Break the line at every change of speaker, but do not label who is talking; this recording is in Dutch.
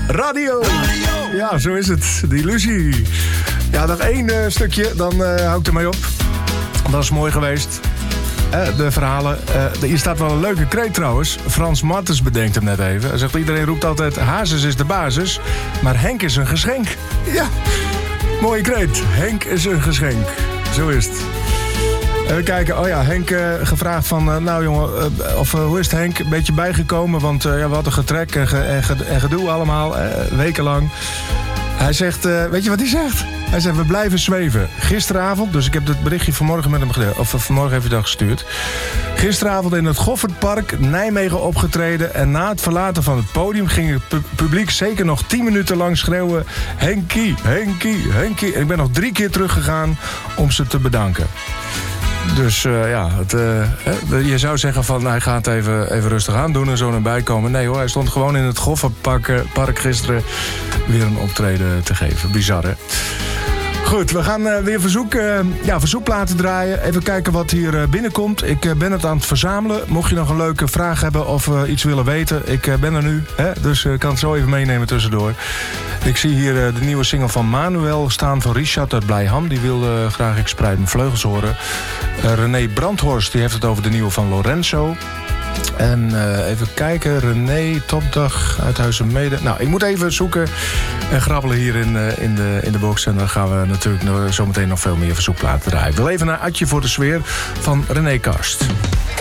Radio. Ja, zo is het. De illusie. Ja, nog één stukje, dan hou ik ermee op. Dat is mooi geweest. De verhalen. Hier staat wel een leuke kreet trouwens. Frans Martens bedenkt hem net even. Hij zegt, iedereen roept altijd, Hazes is de basis. Maar Henk is een geschenk. Ja, mooie kreet. Henk is een geschenk. Zo is het. Even kijken. Oh ja, Henk gevraagd van... nou jongen, hoe is het Henk? Een beetje bijgekomen, want we hadden getrek en gedoe allemaal. Wekenlang. Hij zegt... weet je wat hij zegt? Hij zegt, we blijven zweven. Gisteravond, dus ik heb het berichtje vanmorgen met hem vanmorgen even dat gestuurd. Gisteravond in het Goffertpark Nijmegen opgetreden. En na het verlaten van het podium ging het publiek zeker nog 10 minuten lang schreeuwen... Henkie, Henkie, Henkie. En ik ben nog 3 keer teruggegaan om ze te bedanken. Dus je zou zeggen van hij gaat even rustig aan doen en zo naar bij komen. Nee hoor, hij stond gewoon in het Goffertpark gisteren weer een optreden te geven. Bizar hè? Goed, we gaan weer verzoekplaten draaien. Even kijken wat hier binnenkomt. Ik ben het aan het verzamelen. Mocht je nog een leuke vraag hebben of iets willen weten. Ik ben er nu, hè? Dus ik kan het zo even meenemen tussendoor. Ik zie hier de nieuwe single van Manuel staan van Richard uit Blijham. Die wilde graag Ik spreid mijn vleugels horen. René Brandhorst die heeft het over de nieuwe van Lorenzo. En even kijken, René, Topdag uit Huizenmede. Nou, ik moet even zoeken en grabbelen hier in de box. En dan gaan we natuurlijk zometeen nog veel meer verzoekplaten draaien. Ik wil even naar Atje voor de sfeer van René Karst.